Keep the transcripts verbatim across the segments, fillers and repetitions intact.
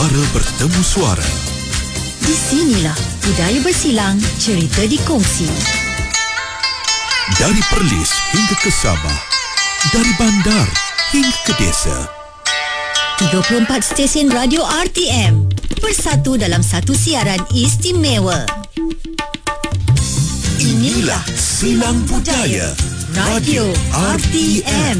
Suara bertemu suara. Di sinilah budaya bersilang, cerita dikongsi. Dari Perlis hingga ke Sabah, dari bandar hingga ke desa. tiga puluh empat stesen radio R T M bersatu dalam satu siaran istimewa. Inilah Silang Budaya Radio R T M.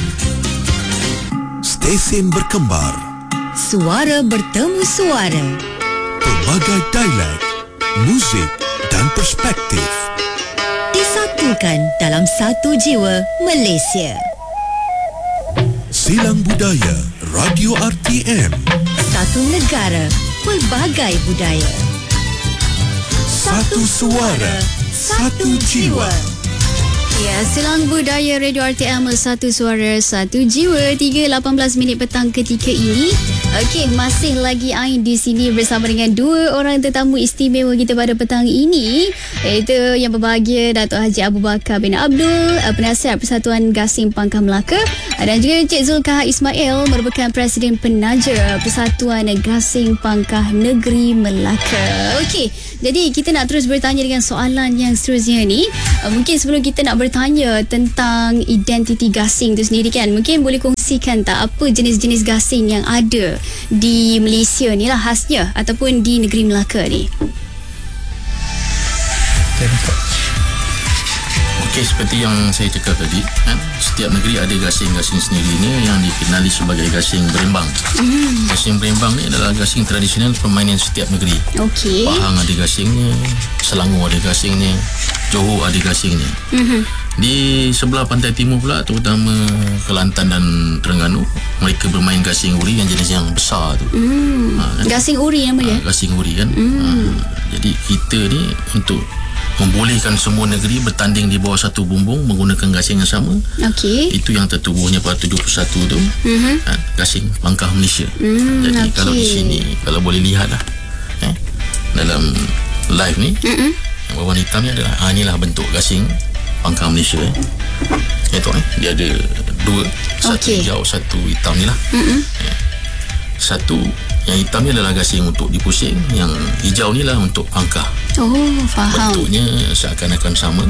Stesen berkembar, Suara bertemu suara. pelbagai dialek, muzik dan perspektif. Disatukan dalam satu jiwa Malaysia. Silang Budaya Radio R T M. Satu negara, pelbagai budaya. Satu suara, satu jiwa. Ya, Silang Budaya Radio R T M, satu suara, satu jiwa. Tiga lapan belas minit petang ketika ini. Okey, masih lagi Ain di sini bersama dengan dua orang tetamu istimewa kita pada petang ini, iaitu yang berbahagia Datuk Haji Abu Bakar bin Abdul, Penasihat Persatuan Gasing Pangkah Melaka, dan juga Encik Zulkifli Ismail, merupakan Presiden Penaja Persatuan Gasing Pangkah Negeri Melaka. Okey, jadi kita nak terus bertanya dengan soalan yang seterusnya ni. Mungkin sebelum kita nak bertanya tentang identiti gasing tu sendiri kan, mungkin boleh kongsikan tak apa jenis-jenis gasing yang ada di Malaysia ni lah khasnya, ataupun di negeri Melaka ni? Okey, seperti yang saya cakap tadi kan, setiap negeri ada gasing-gasing sendiri ni yang dikenali sebagai gasing berembang. mm. Gasing berembang ni adalah gasing tradisional permainan setiap negeri. Okey. Pahang ada gasingnya, Selangor ada gasingnya, Johor ada gasingnya. mm-hmm. Di sebelah pantai timur pula, terutama Kelantan dan Terengganu, mereka bermain gasing uri yang jenis yang besar tu. mm. ha, kan? Gasing uri nama dia? ha, Gasing uri kan. mm. ha, Jadi kita ni untuk membolehkan semua negeri bertanding di bawah satu bumbung menggunakan gasing yang sama. Okey. Itu yang tertubuhnya pada tujuh puluh satu tu. mm-hmm. ha, Gasing Pangkah Malaysia. mm, Jadi okay. kalau di sini, kalau boleh lihat lah eh, dalam live ni, mm-hmm. yang berwarna hitam ni adalah, ha, inilah bentuk gasing Pangkah Malaysia. eh. Itu eh, dia ada dua, satu okay. hijau, satu hitam ni lah. mm-hmm. eh, Satu yang hitam ni adalah gasing untuk dipusing, yang hijau ni lah untuk pangkah. Oh, faham. Bentuknya seakan-akan sama,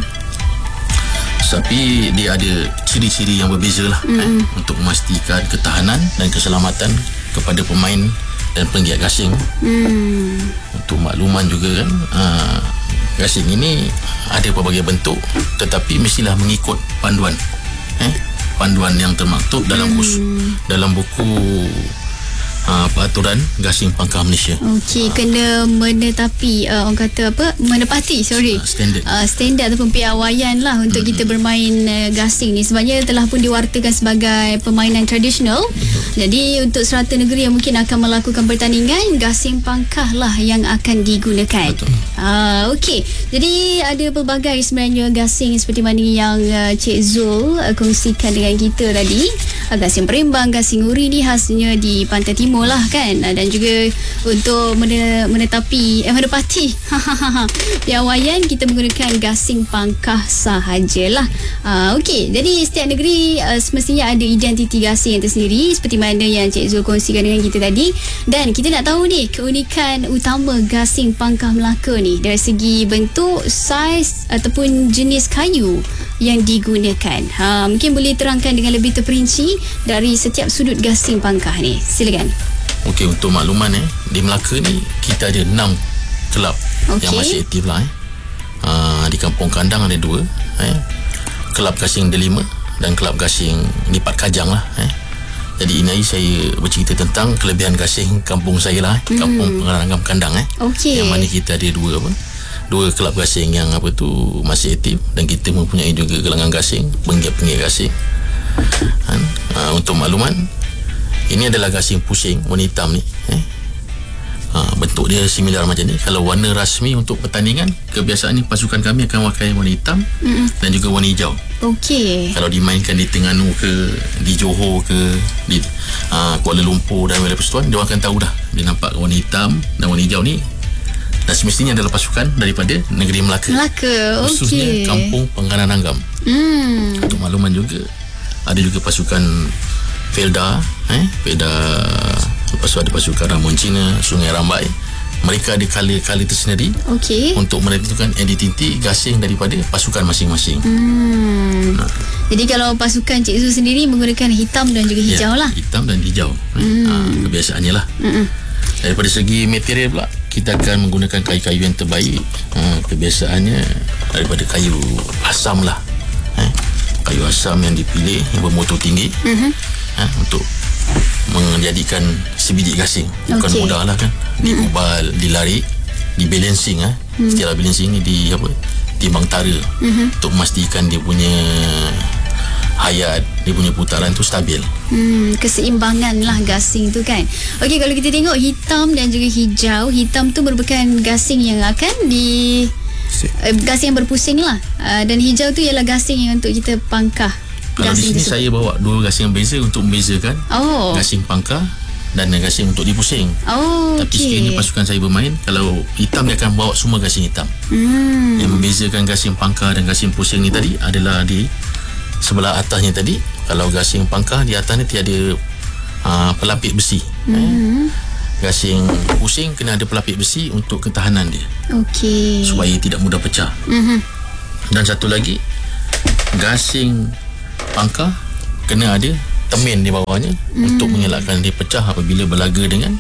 tapi dia ada ciri-ciri yang berbeza lah. mm-hmm. eh, untuk memastikan ketahanan dan keselamatan kepada pemain dan penggiat gasing. mm. Untuk makluman juga kan, aa, gasing ini ada pelbagai bentuk, tetapi mestilah mengikut panduan eh, panduan yang termaktub dalam buku, mm. dalam buku Uh, peraturan gasing Pangkah Malaysia. Okey, uh, kena menetapi uh, orang kata apa? Menepati, sorry. Uh, standard. Uh, standard ataupun piawaian lah untuk mm-hmm. kita bermain uh, gasing ni. Sebabnya telah pun diwartakan sebagai permainan tradisional. Mm-hmm. Jadi untuk serata negeri yang mungkin akan melakukan pertandingan, gasing pangkah lah yang akan digunakan. Betul. Uh, Okey, jadi ada pelbagai sebenarnya gasing seperti mana yang uh, Cik Zul uh, kongsikan dengan kita tadi. Uh, gasing berembang, gasing uri ni khasnya di Pantai Timur lah kan, dan juga untuk menetapi eh, menepati piawaian kita menggunakan gasing pangkah sahajalah. uh, Okey, jadi setiap negeri uh, semestinya ada identiti gasing yang tersendiri seperti mana yang Cik Zul kongsikan dengan kita tadi. Dan kita nak tahu ni keunikan utama gasing Pangkah Melaka ni dari segi bentuk, saiz ataupun jenis kayu yang digunakan. Ha, mungkin boleh terangkan dengan lebih terperinci dari setiap sudut gasing pangkah ni. Silakan. Okey, untuk makluman eh, di Melaka ni kita ada enam kelab okay. yang masih aktif lah eh. Uh, di Kampung Kandang ada dua eh. Kelab gasing Delima dan kelab gasing Nipat Kajang lah eh. Jadi ini saya bercerita tentang kelebihan gasing kampung saya lah eh. Kampung mm. Pengarangam Kandang eh. Okay. Yang mana kita ada dua apa? Dua kelab gasing yang apa tu masih aktif, dan kita mempunyai juga gelangan gasing, penggiat-penggiat gasing. Han? Uh, untuk makluman, ini adalah gasing pusing warna hitam ni eh. ha, Bentuk dia similar macam ni. Kalau warna rasmi untuk pertandingan, kebiasaannya pasukan kami akan pakai warna hitam mm-mm. dan juga warna hijau. Okey. Kalau dimainkan di Terengganu ke, di Johor ke, di uh, Kuala Lumpur dan Wilayah Persekutuan, dia akan tahu dah, dia nampak warna hitam dan warna hijau ni, dan semestinya adalah pasukan daripada negeri Melaka. Melaka, okey. Khususnya Kampung Pengarangam. mm. Untuk makluman juga, ada juga pasukan Felda eh Felda lepas tu ada pasukan Ramuan Cina, Sungai Rambai. Mereka ada color-color tersendiri Okey. untuk menentukan identiti gasing daripada pasukan masing-masing. Hmm. Ha. Jadi kalau pasukan Cik Zul sendiri menggunakan hitam dan juga hijau ya, lah. Hitam dan hijau. Hmm. Ha, kebiasaannya lah. Mm-mm. Daripada segi material pula, kita akan menggunakan kayu-kayu yang terbaik. Ha, kebiasaannya daripada kayu asam lah. Ha, kayu asam yang dipilih yang bermutu tinggi. Mm-hmm. Ha, untuk menjadikan sebiji gasing. Bukan Okey. mudah lah kan. Digubal, dilarik, di balancing ah. Hmm. Setelah balancing ni di apa? Timbang tara. Hmm. Untuk memastikan dia punya hayat, dia punya putaran tu stabil. Hmm, keseimbangan lah gasing tu kan. Okey, kalau kita tengok hitam dan juga hijau, hitam tu merupakan gasing yang akan di uh, gasing yang berpusing lah. Uh, dan hijau tu ialah gasing yang untuk kita pangkah. Kalau di sini tersebut. saya bawa dua gasing yang berbeza untuk membezakan Oh. gasing pangkah dan gasing untuk dipusing. Oh, Tapi okey. sekiranya pasukan saya bermain, kalau hitam dia akan bawa semua gasing hitam. Hmm. Yang membezakan gasing pangkah dan gasing pusing ni tadi adalah di sebelah atasnya tadi. Kalau gasing pangkah, di atas ni tiada uh, pelapik besi. Hmm. Eh. Gasing pusing kena ada pelapik besi untuk ketahanan dia. Okey. Supaya tidak mudah pecah. Mm-hmm. Dan satu lagi, gasing pangkah kena ada temin di bawahnya mm. untuk mengelakkan dia pecah apabila berlaga dengan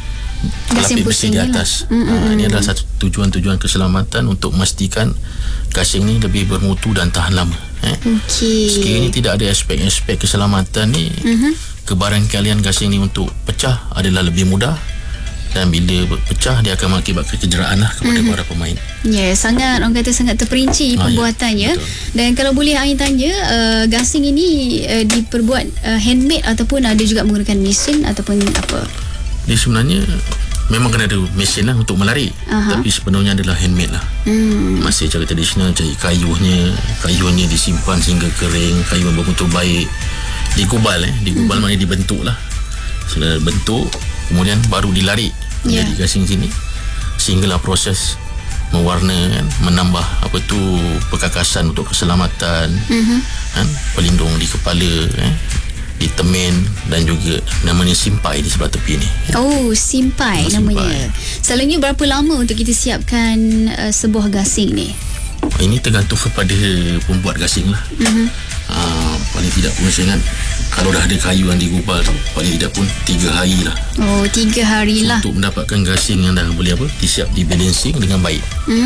pelapik besi di atas. Ha, ini adalah satu tujuan-tujuan keselamatan untuk memastikan gasing ni lebih bermutu dan tahan lama. Eh? Okey. Sekiranya tidak ada aspek-aspek keselamatan ni, mm-hmm. kebarangkalian gasing ni untuk pecah adalah lebih mudah. Dan bila pecah, dia akan mengakibatkan kecederaan lah kepada mm-hmm. para pemain. Ya, yeah, sangat orang kata sangat terperinci ah, pembuatannya. Ya, dan kalau boleh Ain tanya, uh, gasing ini uh, diperbuat uh, handmade ataupun ada juga menggunakan mesin ataupun apa? Dia sebenarnya memang kena ada mesin lah untuk melarik. Aha. Tapi sepenuhnya adalah handmade lah. Hmm. Masih cara tradisional, cari kayunya, kayunya disimpan sehingga kering, kayu yang bermutu baik, digubal eh, digubal hmm. maknanya dibentuk lah. Setelah bentuk, kemudian baru dilarik yeah. menjadi gasing sini, sehinggalah proses mewarna kan, menambah apa tu perkakasan untuk keselamatan, mm-hmm. kan, pelindung di kepala eh, di temin dan juga namanya simpai di sebelah tepi ni. Oh, simpai oh, namanya. Simpai. Selalunya berapa lama untuk kita siapkan uh, sebuah gasing ni? Ini tergantung kepada pembuat gasing lah. Mm-hmm. Uh, paling tidak pun saya ingat kalau dah ada kayu yang digubal tu, paling tidak pun tiga hari lah. Oh, tiga hari lah untuk mendapatkan gasing yang dah boleh apa, disiap di balancing dengan baik.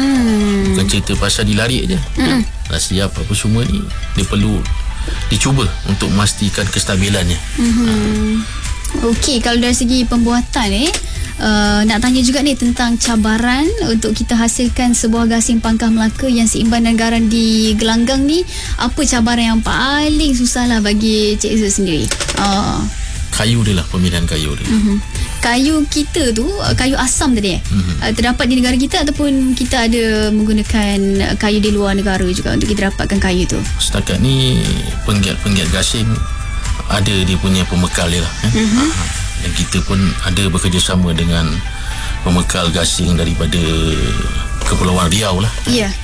Mm. Bukan cerita pasal dilarik je. Mm. Dah siap apa semua ni, dia perlu dicuba untuk memastikan kestabilannya. Mm-hmm. Uh. Okey, kalau dari segi pembuatan eh Uh, nak tanya juga ni tentang cabaran untuk kita hasilkan sebuah gasing pangkah Melaka yang seimbang dan garang di gelanggang ni. Apa cabaran yang paling susah lah bagi Cik Zul sendiri? Uh. Kayu dia lah, pemilihan kayu dia. Uh-huh. Kayu kita tu, kayu asam tadi eh? Uh-huh. Uh, terdapat di negara kita ataupun kita ada menggunakan kayu di luar negara juga untuk kita dapatkan kayu tu? Setakat ni penggiat-penggiat gasing ada dia punya pembekal dia lah. Eh? Uh-huh. Dan kita pun ada bekerjasama dengan pembekal gasing daripada Kepulauan Riau lah. Ya. Yeah.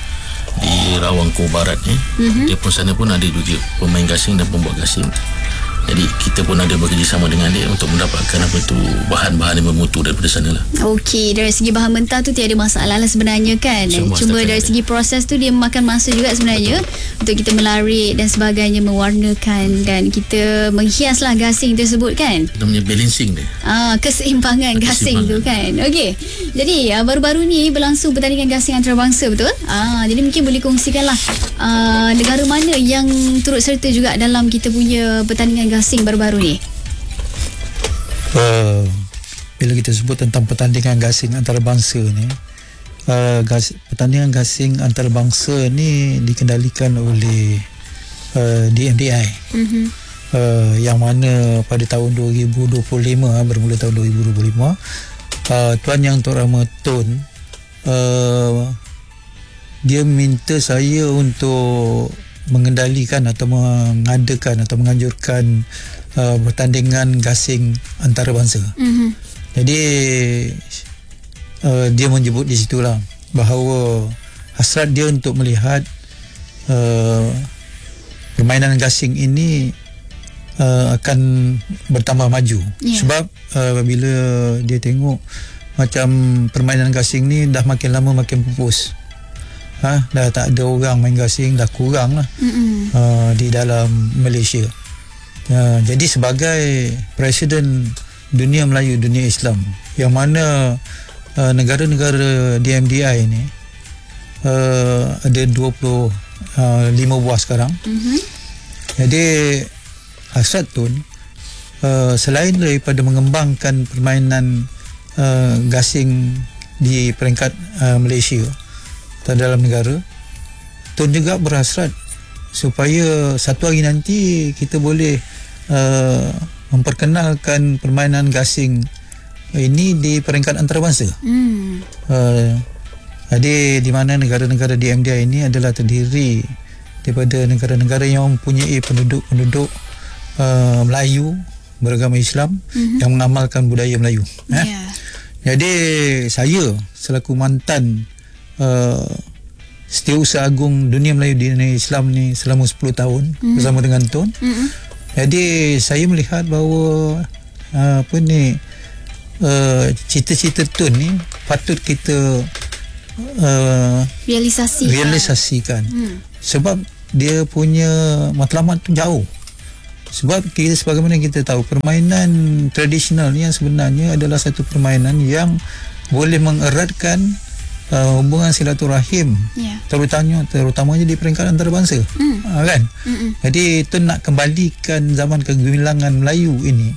Di Rawangko Barat ni. Mm-hmm. Dia pun sana pun ada juga pemain gasing dan pembuat gasing. Jadi kita pun ada bekerjasama dengan dia untuk mendapatkan apa tu bahan-bahan yang bermutu daripada sana lah. Okey, dari segi bahan mentah tu tiada masalah lah sebenarnya kan. Semua Cuma dari ada. Segi proses tu dia memakan masa juga sebenarnya. Betul. Untuk kita melarik dan sebagainya, mewarnakan dan kita menghiaslah gasing tersebut kan. Kita punya balancing dia. Ah, keseimbangan gasing tu kan. Okey. Jadi uh, baru-baru ni berlangsung pertandingan gasing antarabangsa, betul? Ah, jadi mungkin boleh kongsikanlah uh, negara mana yang turut serta juga dalam kita punya pertandingan gasing baru-baru ni. Uh, bila kita sebut tentang pertandingan gasing antarabangsa ni, uh, gas, pertandingan gasing antarabangsa ni dikendalikan oleh uh, D M D I. Mm-hmm. Uh, yang mana pada tahun dua ribu dua puluh lima, bermula tahun dua ribu dua puluh lima, uh, Tuan Yang Tok Rama Tun uh, dia minta saya untuk mengendalikan atau mengadakan atau menganjurkan uh, pertandingan gasing antarabangsa. Mm-hmm. Jadi uh, dia menyebut di situlah bahawa hasrat dia untuk melihat uh, permainan gasing ini uh, akan bertambah maju. Yeah. Sebab uh, bila dia tengok macam permainan gasing ni dah makin lama makin pupus. Ha, dah tak ada orang main gasing, dah kurang lah uh, di dalam Malaysia. Uh, jadi sebagai Presiden dunia Melayu, dunia Islam, yang mana uh, negara-negara D M D I ni uh, ada dua puluh lima buah sekarang. Mm-hmm. Jadi hasrat Tun uh, selain daripada mengembangkan permainan uh, gasing di peringkat uh, Malaysia dalam negara, Tun juga berhasrat supaya satu hari nanti kita boleh uh, memperkenalkan permainan gasing ini di peringkat antarabangsa. Mm. Uh, jadi di mana negara-negara D M D I ini adalah terdiri daripada negara-negara yang mempunyai penduduk-penduduk uh, Melayu beragama Islam, mm-hmm. yang mengamalkan budaya Melayu. Yeah. Eh? Jadi saya selaku mantan Uh, Setiausaha Agung Dunia Melayu di Islam ni selama sepuluh tahun mm-hmm. bersama dengan Tun. Mm-hmm. Jadi saya melihat bahawa uh, apa ni uh, cita-cita Tun ni patut kita uh, realisasikan. realisasikan. Mm. Sebab dia punya matlamat tu jauh. Sebab kita sebagaimana kita tahu, permainan tradisional ni yang sebenarnya adalah satu permainan yang boleh mengeratkan Uh, hubungan silaturahim, yeah. terutamanya terutamanya di peringkat antarabangsa, mm. uh, kan. Mm-mm. Jadi itu nak kembalikan zaman kegemilangan Melayu ini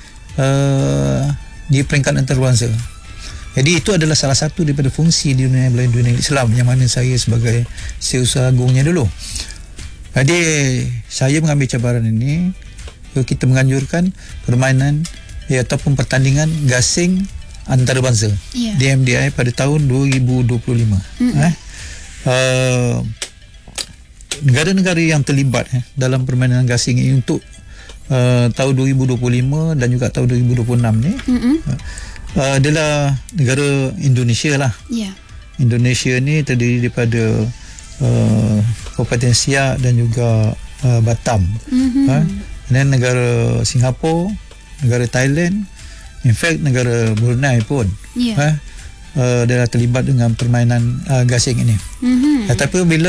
uh, di peringkat antarabangsa. Jadi itu adalah salah satu daripada fungsi di dunia Melayu, dunia Islam, yang mana saya sebagai Setiausaha Agungnya dulu. Jadi saya mengambil cabaran ini, kita menganjurkan permainan ya, ataupun pertandingan gasing antarabangsa, yeah. D M D I pada tahun dua ribu dua puluh lima. Mm-hmm. eh? uh, negara-negara yang terlibat eh, dalam permainan gasing ini untuk uh, tahun dua ribu dua puluh lima dan juga tahun dua ribu dua puluh enam ni, mm-hmm. uh, adalah negara Indonesia lah. Yeah. Indonesia ni terdiri daripada uh, Kabupaten Siak dan juga uh, Batam. Mm-hmm. uh, dan negara Singapura, negara Thailand, in fact negara Brunei pun, yeah. eh, uh, adalah terlibat dengan permainan uh, gasing ini. Mm-hmm. Tetapi bila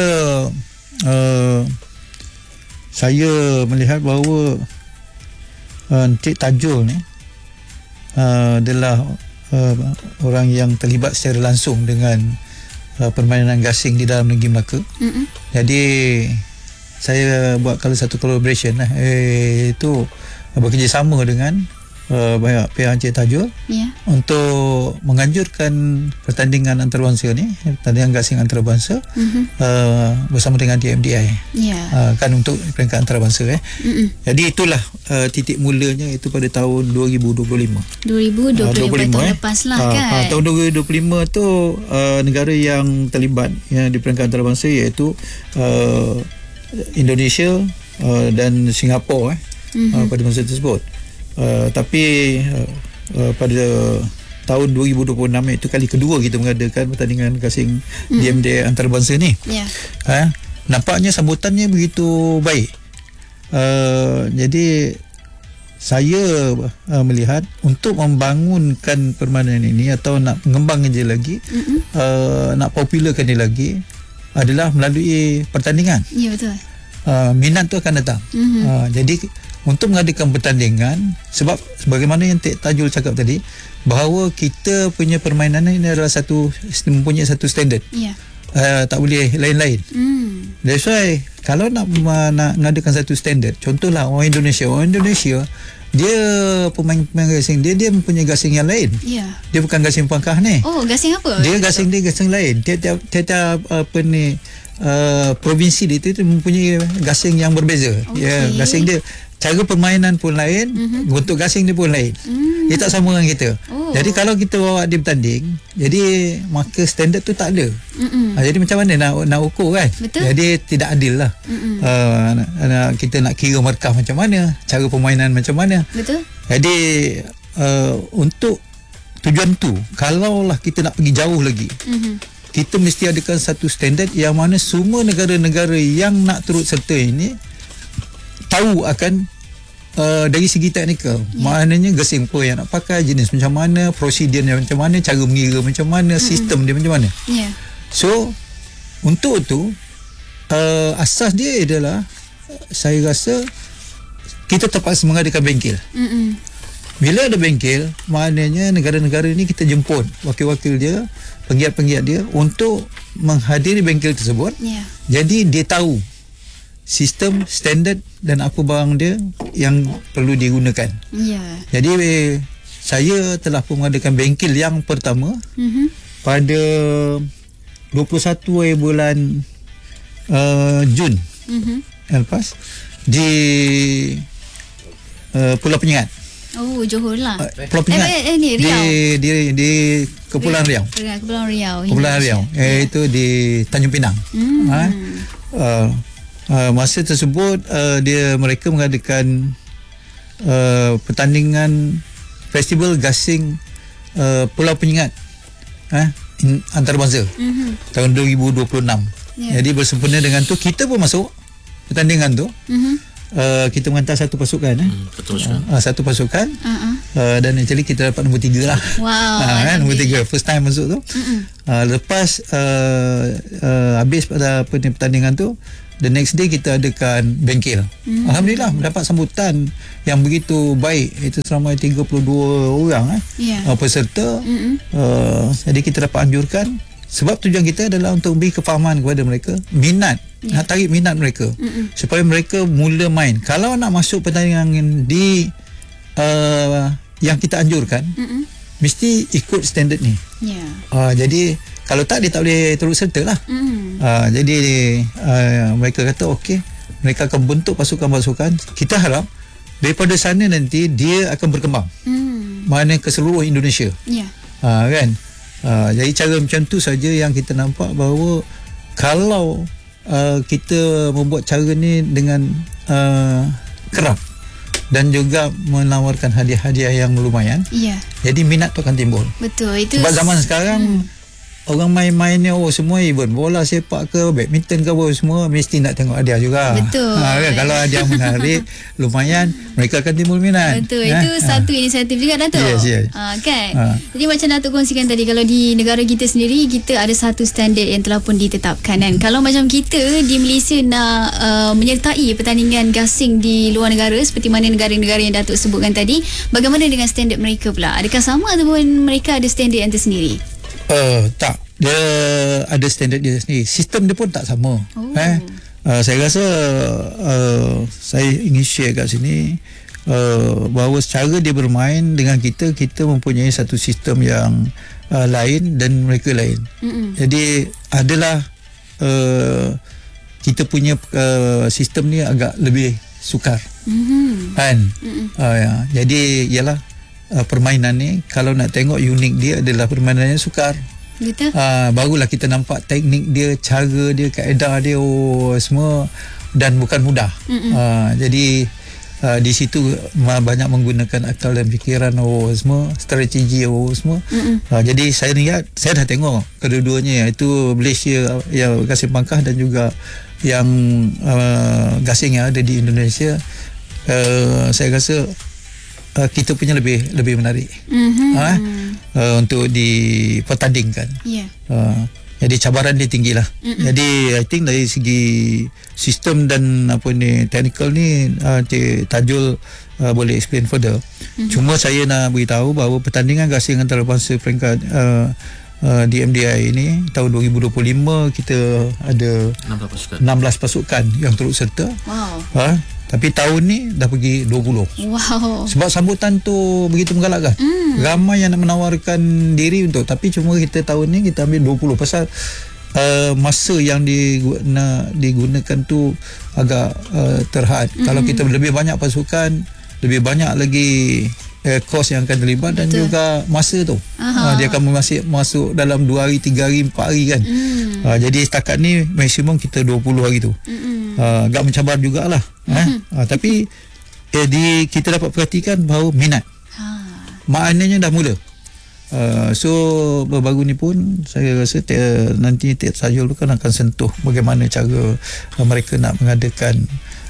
uh, saya melihat bahawa uh, Encik Tajul ni uh, adalah uh, orang yang terlibat secara langsung dengan uh, permainan gasing di dalam negeri Melaka. Mm-hmm. Jadi saya buat kalau satu collaboration lah, eh, itu bekerjasama dengan Uh, banyak pihak Encik Tajul, yeah. untuk menganjurkan pertandingan antarabangsa ni, pertandingan gasing antarabangsa, mm-hmm. uh, bersama dengan D M D I, yeah. uh, kan untuk peringkat antarabangsa. Eh. Mm-hmm. Jadi itulah uh, titik mulanya, itu pada tahun dua ribu dua puluh lima. dua ribu dua puluh lima, uh, tahun eh. lepas lah, uh, kan. Uh, tahun dua ribu dua puluh lima tu uh, negara yang terlibat ya, di peringkat antarabangsa iaitu uh, Indonesia uh, dan Singapura, eh, mm-hmm. uh, pada masa tersebut. Uh, tapi uh, uh, pada tahun dua ribu dua puluh enam itu kali kedua kita mengadakan pertandingan gasing mm. D M D I antarabangsa ni. Yeah. Ha, nampaknya sambutannya begitu baik. Uh, jadi saya uh, melihat untuk membangunkan permainan ini atau nak mengembangkan dia lagi, mm-hmm. uh, nak popularkan dia lagi adalah melalui pertandingan. Ya, yeah, betul. Uh, minat tu akan datang. Mm-hmm. Uh, jadi untuk mengadakan pertandingan, sebab sebagaimana yang Tek Tajul cakap tadi, bahawa kita punya permainan ini adalah satu, mempunyai satu standard. Yeah. Uh, tak boleh lain-lain. Mm. That's why kalau nak nak mengadakan satu standard, contohlah orang Indonesia, orang Indonesia dia pemain-pemain gasing dia dia mempunyai gasing yang lain. Yeah. Dia bukan gasing pangkah ni. Oh, gasing apa? Dia gasing dia gasing lain. Tiap-tiap tiap apa ni uh, provinsi dia itu mempunyai gasing yang berbeza. Okay. Ya, gasing dia, cara permainan pun lain, mm-hmm. untuk gasing dia pun lain. Mm. Dia tak sama dengan kita. Oh. Jadi kalau kita bawa dia bertanding, jadi maka standard tu tak ada. Ha, jadi macam mana nak nak ukur, kan? Betul. Jadi tidak adil lah. Uh, nak, nak, kita nak kira markah macam mana, cara permainan macam mana. Betul. Jadi uh, untuk tujuan tu, kalaulah kita nak pergi jauh lagi, mm-hmm. kita mesti adakan satu standard yang mana semua negara-negara yang nak turut serta ini tahu akan uh, dari segi teknikal, yeah. maknanya gasing apa yang nak pakai, jenis macam mana, prosedurnya macam mana, cara mengira macam mana, mm-hmm. sistem dia macam mana. Yeah. So untuk tu uh, asas dia adalah saya rasa kita terpaksa mengadakan bengkel. Mm-mm. Bila ada bengkel, maknanya negara-negara ni kita jemput wakil-wakil dia, penggiat-penggiat dia untuk menghadiri bengkel tersebut. Yeah. Jadi dia tahu sistem, standard dan apa barang dia yang perlu digunakan. Yeah. Jadi saya telah pun mengadakan bengkel yang pertama Mm-hmm. pada dua puluh satu hari bulan uh, Jun Mm-hmm. yang lepas di uh, Pulau Penyengat. Oh, Johor lah. Uh, Pulau Penyengat. Eh, eh, ni, di, Riau. di di Kepulauan Riau. Kepulauan Riau. Kepulauan Riau. Eh, itu di Tanjung Pinang. Mm. Ha? Uh, uh, masa tersebut uh, dia mereka mengadakan uh, pertandingan festival gasing uh, Pulau Penyengat. Ha? In, antarabangsa. Mm-hmm. Tahun dua ribu dua puluh enam. Yeah. Jadi bersempena dengan tu kita pun masuk pertandingan tu. Mm-hmm. Uh, kita menghantar satu pasukan eh. Hmm, betul sekali. Uh, satu pasukan. Uh-uh. Uh, dan actually kita dapat nombor tiga lah. Wow. Uh, kan, nombor tiga first time masuk tu. Uh, lepas uh, uh, habis pada apa ni pertandingan tu, the next day kita adakan bengkel. Mm. Alhamdulillah mendapat sambutan yang begitu baik. Itu seramai tiga puluh dua orang eh. Yeah. Uh, peserta. Uh, jadi kita dapat anjurkan sebab tujuan kita adalah untuk beri kefahaman kepada mereka, minat, yeah. nak tarik minat mereka. Mm-mm. Supaya mereka mula main. Kalau nak masuk pertandingan di uh, yang kita anjurkan, Mm-mm. mesti ikut standard ni. Yeah. Uh, jadi kalau tak dia tak boleh turut serta lah. Mm. Uh, jadi uh, mereka kata okey, mereka akan bentuk pasukan-pasukan. Kita harap daripada sana nanti dia akan berkembang. Mm. Mana ke seluruh Indonesia. Yeah. Uh, kan? Uh, jadi cara macam tu saja yang kita nampak bahawa kalau uh, kita membuat cara ni dengan uh, kerap dan juga menawarkan hadiah-hadiah yang lumayan, yeah. jadi minat tu akan timbul. Betul. Itu sebab zaman sekarang hmm. orang main-mainnya oh semua even bola sepak ke badminton ke apa semua mesti nak tengok hadiah juga. Betul. Ha, kan? Kalau hadiah menarik lumayan mereka akan timbul minat. Betul. Ha? Itu satu ha. inisiatif juga Datuk. Yes, yes. Ha, kan? Ha. Jadi macam Datuk kongsikan tadi, kalau di negara kita sendiri kita ada satu standard yang telah pun ditetapkan kan. Kalau macam kita di Malaysia nak uh, menyertai pertandingan gasing di luar negara seperti mana negara-negara yang Datuk sebutkan tadi, bagaimana dengan standard mereka pula? Adakah sama ataupun mereka ada standard yang tersendiri? Uh, tak, dia ada standard dia sendiri. Sistem dia pun tak sama. Oh. Eh, uh, saya rasa uh, saya ingin share kat sini uh, bahawa secara dia bermain dengan kita, kita mempunyai satu sistem yang uh, lain dan mereka lain. Mm-mm. Jadi adalah uh, kita punya uh, sistem ni agak lebih sukar. Mm-hmm. Kan? Uh, ya. Jadi ialah Uh, permainan ni kalau nak tengok unik dia adalah permainannya sukar. Betul. Uh, barulah kita nampak teknik dia, cara dia, kaedah dia oh, semua dan bukan mudah. Uh, jadi uh, di situ banyak menggunakan akal dan fikiran oh semua, strategi oh semua. Uh, jadi saya lihat, saya dah tengok kedua-duanya iaitu Malaysia yang gasing pangkah dan juga yang uh, gasing yang ada di Indonesia. Uh, saya rasa Uh, kita punya lebih lebih menarik mm-hmm. uh, uh, untuk dipertandingkan. Yeah. Uh, jadi cabaran dia tinggi lah. Mm-hmm. Jadi I think dari segi sistem dan apa ni technical ni uh, Cik Tajul uh, boleh explain further. Mm-hmm. Cuma saya nak beritahu bahawa pertandingan gasing antarabangsa peringkat uh, uh, di M D I ini tahun dua ribu dua puluh lima kita ada enam belas pasukan, enam belas pasukan yang turut serta. Wow. Uh, Tapi tahun ni dah pergi dua puluh. Wow. Sebab sambutan tu begitu menggalakkan. Mm. Ramai yang nak menawarkan diri untuk, tapi cuma kita tahun ni kita ambil dua puluh pasal uh, masa yang diguna, digunakan tu agak uh, terhad. Mm-hmm. Kalau kita lebih banyak pasukan, lebih banyak lagi uh, kos yang akan terlibat. Betul. Dan juga masa tu. Uh, dia akan masih masuk dalam dua hari, tiga hari, empat hari kan. Mm. Uh, jadi setakat ni maksimum kita dua puluh hari tu. Mm-hmm. Uh, agak mencabar jugalah. Mm-hmm. Eh? Uh, tapi eh, di, kita dapat perhatikan bahawa minat. Ha. Maknanya dah mula. Uh, so baru ni pun saya rasa te, nanti Tek Sajul kan akan sentuh bagaimana cara uh, mereka nak mengadakan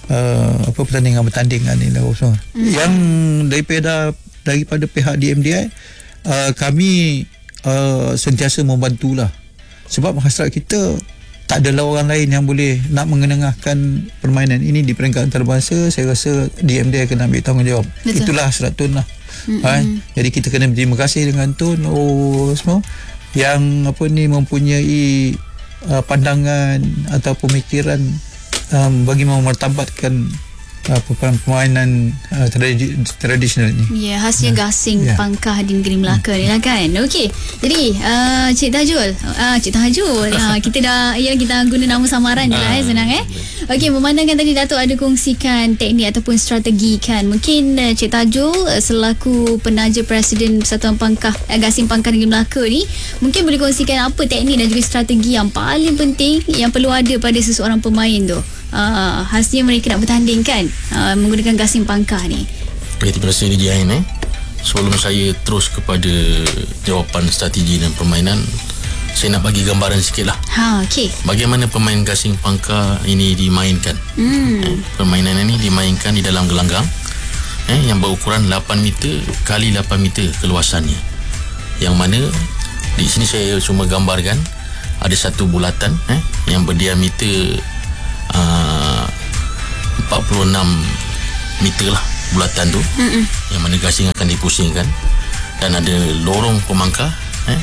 uh, apa pertandingan bertandingan ni lah semua. Hmm. Yang daripada daripada pihak D M D I uh, kami uh, sentiasa membantulah. Sebab hasrat kita tak adalah orang lain yang boleh nak mengenengahkan permainan ini di peringkat antarabangsa. Saya rasa D M D I kena ambil tanggungjawab. Betul. Itulah hasrat Tun lah. Ha? Jadi kita kena berterima kasih dengan Tun oh semua yang apa ni mempunyai uh, pandangan atau pemikiran um, bagi memartabatkan uh, permainan uh, tradi- tradisional ni. Ya, khasnya gasing yeah. pangkah di negeri Melaka hmm. ni lah kan. Okey. Jadi uh, Cik Tajul, uh, Cik Tajul, uh, kita dah ya kita guna nama samaran je lah eh, senang eh. Okey, memandangkan tadi Datuk ada kongsikan teknik ataupun strategi kan. Mungkin uh, Cik Tajul uh, selaku penaja Presiden Persatuan Pangkah uh, Gasing Pangkah Negeri Melaka ni mungkin boleh kongsikan apa teknik dan juga strategi yang paling penting yang perlu ada pada seseorang pemain tu. Uh, khasnya mereka nak bertanding kan uh, menggunakan gasing pangkah ni. Baik, terima kasih D J Ain eh. Sebelum saya terus kepada jawapan strategi dan permainan, saya nak bagi gambaran sikit lah. Ha, okey. Bagaimana pemain gasing pangkah ini dimainkan. Hmm. Eh, permainan ini dimainkan di dalam gelanggang eh, yang berukuran lapan meter kali lapan meter keluasannya. Yang mana di sini saya cuma gambarkan ada satu bulatan eh, yang berdiameter Uh, empat puluh enam meter lah bulatan tu. Mm-mm. Yang mana gasing akan dipusingkan dan ada lorong pemangkah eh?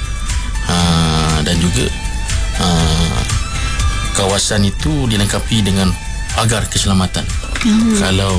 uh, dan juga uh, kawasan itu dilengkapi dengan pagar keselamatan. Mm. Kalau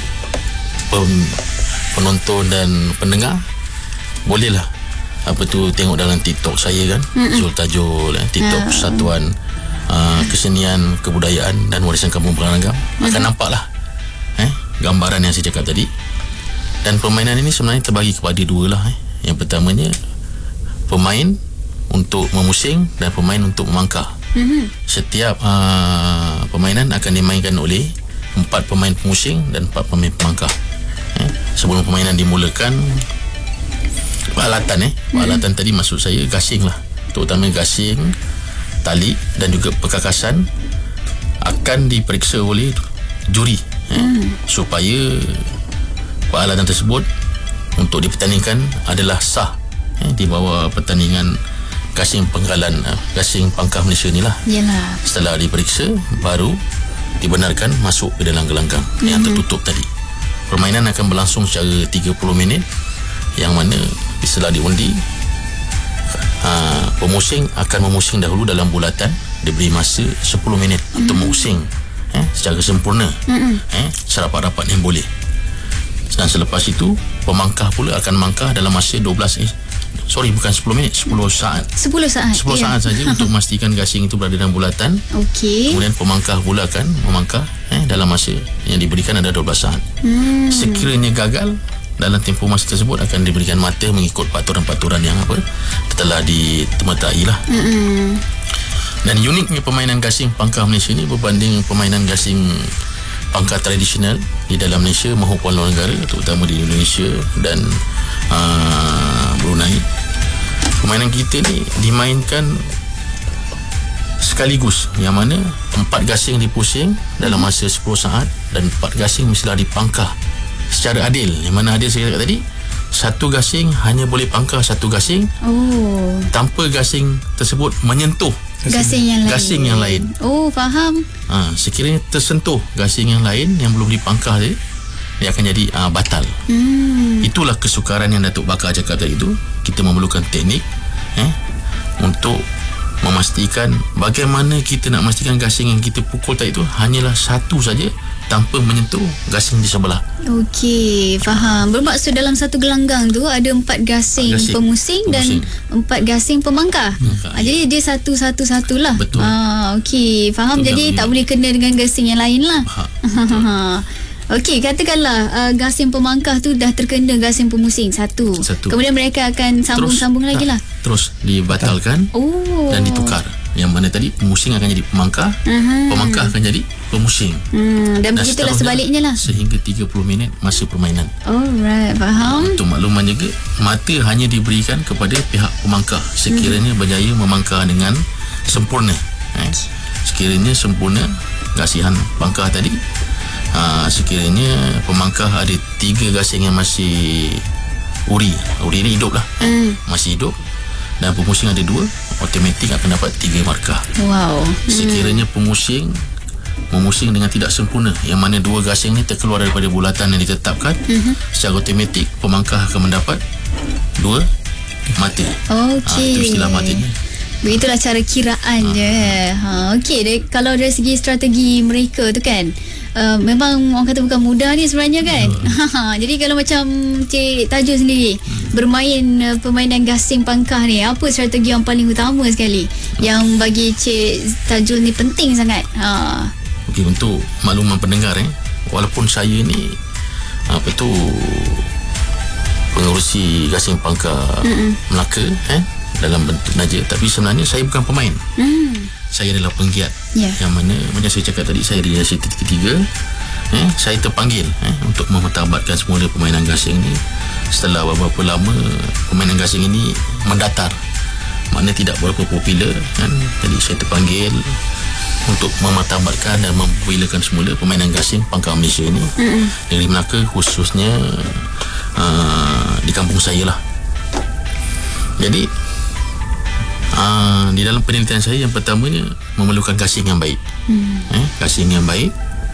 pem- penonton dan pendengar bolehlah apa tu tengok dalam TikTok saya kan. Mm-mm. Zul Tajul eh? TikTok Persatuan Uh, Kesenian, Kebudayaan dan Warisan Kampung Pengarangam uh-huh. akan nampak lah eh, gambaran yang saya cakap tadi. Dan permainan ini sebenarnya terbagi kepada dua lah eh. Yang pertamanya pemain untuk memusing dan pemain untuk memangkah. uh-huh. Setiap uh, permainan akan dimainkan oleh empat pemain pemusing dan empat pemain pemangkah eh. Sebelum permainan dimulakan, peralatan eh, peralatan uh-huh. tadi maksud saya gasing lah, terutama gasing, tali dan juga perkakasan akan diperiksa oleh juri eh, hmm. supaya peralatan tersebut untuk dipertandingkan adalah sah eh, di bawah pertandingan gasing penggalan eh, gasing pangkah Malaysia ni lah. Yalah. Setelah diperiksa baru dibenarkan masuk ke dalam gelanggang hmm. yang tertutup tadi. Permainan akan berlangsung secara tiga puluh minit yang mana setelah diundi Uh, pemusing akan memusing dahulu dalam bulatan, diberi masa sepuluh minit mm-hmm. untuk memusing eh, secara sempurna mm-hmm. eh, serapat-rapat yang boleh. Dan selepas itu pemangkah pula akan mangkah dalam masa dua belas eh, sorry bukan sepuluh minit, sepuluh saat sepuluh saat sepuluh yeah. saat saja untuk memastikan gasing itu berada dalam bulatan. Okey. Kemudian pemangkah pula akan memangkah eh, dalam masa yang diberikan ada dua belas saat. mm. Sekiranya gagal dalam tempoh masa tersebut akan diberikan mata mengikut peraturan-peraturan yang apa telah ditemertai lah. Mm-hmm. Dan uniknya permainan gasing pangkah Malaysia ni berbanding permainan gasing pangkah tradisional di dalam Malaysia maupun luar negara, terutama di Indonesia dan uh, Brunei, permainan kita ni dimainkan sekaligus, yang mana empat gasing dipusing dalam masa sepuluh saat dan empat gasing mestilah dipangkah secara adil. Yang mana adil saya kata tadi, satu gasing hanya boleh pangkah satu gasing oh. tanpa gasing tersebut menyentuh gasing yang lain. Gasing yang lain. Oh, faham. Ha, sekiranya tersentuh gasing yang lain yang belum dipangkah tadi, dia akan jadi uh, batal. Hmm. Itulah kesukaran yang Datuk Bakar cakap tadi itu. Kita memerlukan teknik eh, untuk memastikan bagaimana kita nak memastikan gasing yang kita pukul tadi itu hanyalah satu saja tanpa menyentuh gasing di sebelah. Okey, faham. Bermaksud dalam satu gelanggang tu ada empat gasing, gasing pemusing, pemusing dan empat gasing pemangkah. Hmm. Ha, jadi dia satu-satu-satu lah. Betul. Ha, okey, faham. Betul. Jadi tak boleh kena dengan gasing yang lain lah. Ha, okey, katakanlah uh, gasing pemangkah tu dah terkena gasing pemusing satu. satu. Kemudian mereka akan sambung-sambung lagi lah. Terus dibatalkan oh. dan ditukar. Yang mana tadi pemusing akan jadi pemangkah, uh-huh. pemangkah akan jadi pemusing. Hmm, dan, dan begitulah sebaliknya lah. Sehingga tiga puluh minit masa permainan. Alright, faham. Untuk makluman juga, mata hanya diberikan kepada pihak pemangkah sekiranya hmm. berjaya memangkah dengan sempurna. Eh, sekiranya sempurna gasihan pangkah tadi, uh, sekiranya pemangkah ada tiga gasing yang masih uri, uri ni hidup lah, mm. masih hidup, dan pemusing ada dua, automatik akan dapat tiga markah. Wow. Sekiranya pemusing memusing dengan tidak sempurna, yang mana dua gasing ni terkeluar daripada bulatan yang ditetapkan, mm-hmm. secara automatik pemangkah akan mendapat dua mata. Okey. Ha, itu istilah matinya. Begitulah cara kiraan ha. je. Ha, okey, kalau dari segi strategi mereka tu kan, uh, memang orang kata bukan mudah ni sebenarnya kan. Ha, jadi kalau macam Cik Tajul sendiri hmm. bermain uh, permainan gasing pangkah ni, apa strategi yang paling utama sekali hmm. yang bagi Cik Tajul ni penting sangat? Ha. Okey, untuk makluman pendengar eh, walaupun saya ni apa tu pengurusi gasing pangkah Mm-mm. Melaka eh dalam bentuk naja, tapi sebenarnya saya bukan pemain. Mm. Saya adalah penggiat. Yeah. Yang mana macam saya cakap tadi, saya di generasi ketiga. Eh, saya terpanggil eh, untuk mempertabatkan semula permainan gasing ni. Setelah beberapa lama permainan gasing ini mendatar, maknanya tidak berapa popular kan. Jadi saya terpanggil untuk memartabatkan dan mempopularkan semula permainan gasing pangkah Malaysia ni. Mm-mm. Negeri Melaka, khususnya uh, di kampung saya lah. Jadi uh, di dalam penelitian saya, yang pertamanya memerlukan gasing yang baik. Mm. eh, gasing yang baik.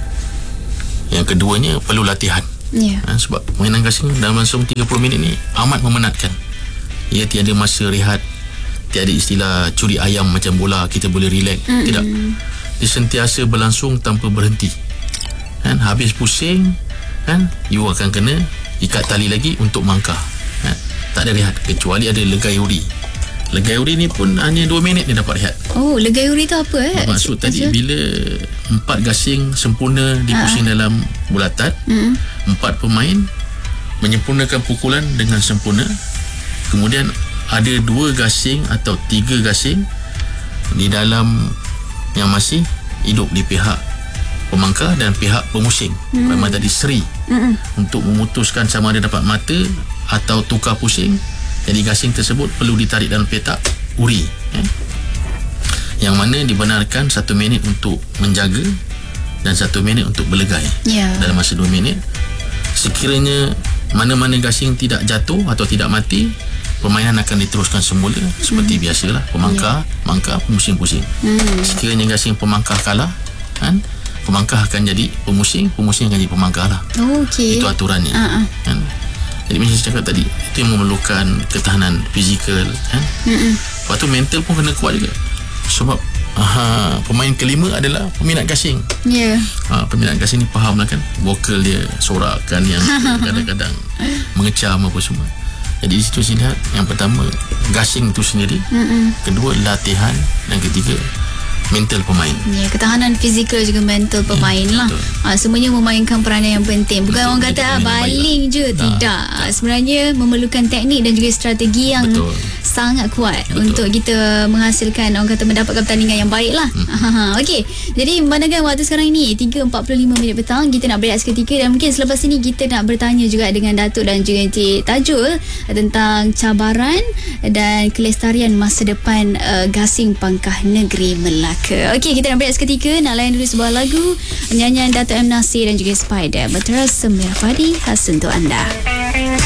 Yang keduanya perlu latihan. Yeah. eh, sebab permainan gasing dalam langsung tiga puluh minit ni amat memenatkan. Ia tiada masa rehat, tiada istilah curi ayam macam bola kita boleh relax. Mm-mm. Tidak, dia sentiasa berlangsung tanpa berhenti kan. Habis pusing kan, you akan kena ikat tali lagi untuk mangkah kan? Tak ada rehat, kecuali ada legai uri. Legai uri ni pun hanya dua minit dia dapat rehat. Oh, legai uri tu apa eh? Maksud tadi bila empat gasing sempurna dipusing ha. dalam bulatan, mm. empat pemain menyempurnakan pukulan dengan sempurna, kemudian ada dua gasing atau tiga gasing di dalam yang masih hidup di pihak pemangkah dan pihak pemusing. Hmm. Memang tadi seri hmm. untuk memutuskan sama ada dapat mata atau tukar pusing. Jadi gasing tersebut perlu ditarik dalam petak uri eh? yang mana dibenarkan satu minit untuk menjaga dan satu minit untuk berlegai. Yeah. Dalam masa dua minit, sekiranya mana-mana gasing tidak jatuh atau tidak mati, permainan akan diteruskan semula seperti hmm. biasalah, pemangkah, yeah. mangkah, pemusing, pusing. Hmm. Sekiranya gasing pemangkah kalah, kan, pemangkah akan jadi pemusing, pemusing akan jadi pemangkah lah. Oh, okay. Itu aturannya. Uh-uh. Kan? Jadi macam saya cakap tadi, itu yang memerlukan ketahanan fizikal, kan. Mm-mm. Lepas tu mental pun kena kuat juga. Sebab aha, pemain kelima adalah peminat gasing. Ya. Yeah. Ha, peminat gasing ni faham lah kan, vokal dia, sorakan yang kadang-kadang mengecam apa semua. Jadi di situ saya lihat, yang pertama gasing itu sendiri, Mm-mm. kedua latihan, dan ketiga mental pemain. Ya, ketahanan fizikal juga mental pemain ya, lah. Ha, semuanya memainkan peranan yang penting. Bukan betul, orang kata ah, baling je, nah, tidak. Tak. Sebenarnya memerlukan teknik dan juga strategi yang betul. sangat kuat betul. untuk kita menghasilkan, orang kata mendapatkan pertandingan yang baik lah. Hmm. Okey, jadi memandangkan waktu sekarang ni tiga empat puluh lima minit petang, kita nak berehat seketika dan mungkin selepas ini kita nak bertanya juga dengan Datuk dan juga Encik Tajul tentang cabaran dan kelestarian masa depan uh, gasing pangkah negeri Melaka. Okey, kita nak berehat seketika, nak layan dulu sebuah lagu nyanyian Datuk M. Nasir dan juga Spider, Berterasa Merah Padi khas untuk anda.